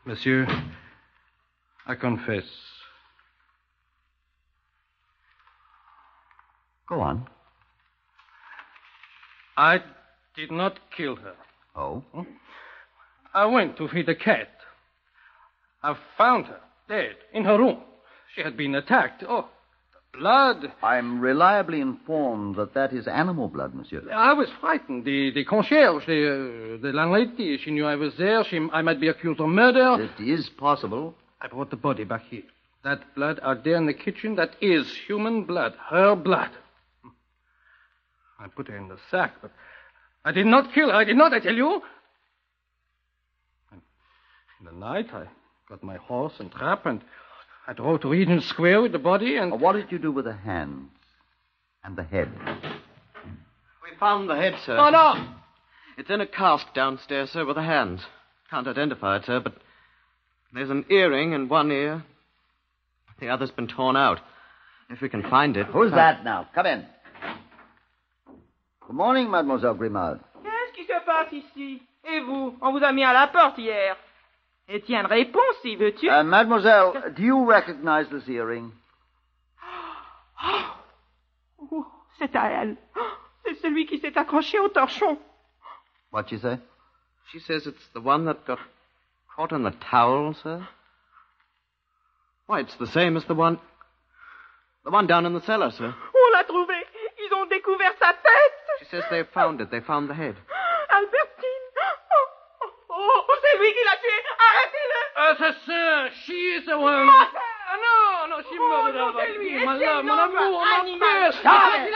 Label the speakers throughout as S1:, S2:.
S1: Monsieur, I confess.
S2: Go on.
S1: I did not kill her.
S2: Oh?
S1: I went to feed the cat. I found her dead in her room. She had been attacked. Oh, the blood.
S2: I'm reliably informed that is animal blood, monsieur.
S1: I was frightened. The concierge, the landlady, she knew I was there. I might be accused of murder.
S2: It is possible.
S1: I brought the body back here. That blood out there in the kitchen, that is human blood. Her blood. I put her in the sack, but I did not kill her. I did not, I tell you. And in the night, I got my horse and trap, and I drove to Regent Square with the body, and...
S2: What did you do with the hands and the head?
S3: We found the head, sir.
S1: Oh, no!
S3: It's in a cask downstairs, sir, with the hands. Can't identify it, sir, but there's an earring in one ear. The other's been torn out. If we can find it...
S2: Who's that now? Come in. Good morning, Mademoiselle Grimard.
S4: Qu'est-ce qui se passe ici? Et vous? On vous a mis à la porte hier. Étienne, réponds si veux-tu.
S2: Mademoiselle, do you recognize this earring?
S4: Oh, c'est à elle. C'est celui qui s'est accroché au torchon.
S2: What'd she say?
S3: She says it's the one that got caught in the towel, sir. Why, it's the same as the one down in the cellar, sir.
S4: On l'a trouvé. Ils ont découvert sa tête.
S3: She says they found it. They found the head.
S4: Albertine. Oh, c'est lui qui l'a tué. Arrêtez-le.
S1: Assassin, she is the one.
S4: Mother.
S1: No, she murdered Albertine. My love, mon amour, my
S4: Animal.
S1: best.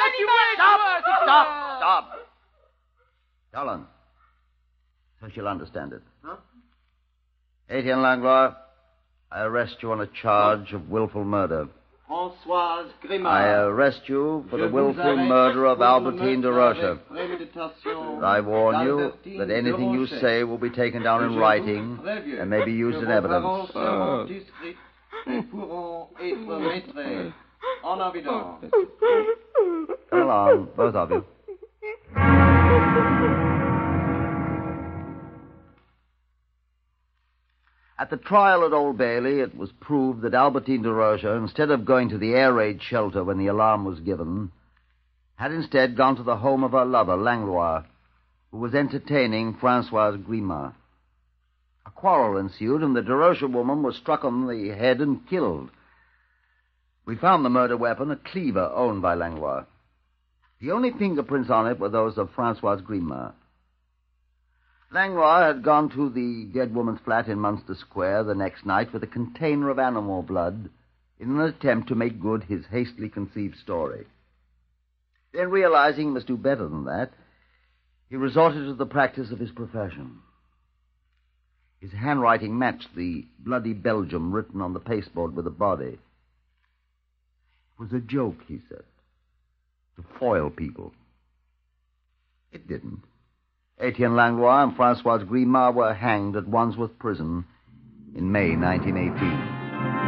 S2: Stop. Dolan. So she'll understand it.
S3: Huh?
S2: Etienne Langlois, I arrest you on a charge of willful murder.
S3: Françoise Grimard.
S2: I arrest you for the willful murder of Albertine de Rocha. I warn you that anything you say will be taken down in writing and may be used in evidence. Come along, both of you. At the trial at Old Bailey, it was proved that Albertine de Rocha, instead of going to the air raid shelter when the alarm was given, had instead gone to the home of her lover, Langlois, who was entertaining Francoise Grimard. A quarrel ensued, and the de Rocha woman was struck on the head and killed. We found the murder weapon, a cleaver owned by Langlois. The only fingerprints on it were those of Francoise Grimard. Langlois had gone to the dead woman's flat in Munster Square the next night with a container of animal blood in an attempt to make good his hastily conceived story. Then, realizing he must do better than that, he resorted to the practice of his profession. His handwriting matched the bloody Belgium written on the pasteboard with the body. It was a joke, he said, to foil people. It didn't. Etienne Langlois and Francoise Grimard were hanged at Wandsworth Prison in May 1918.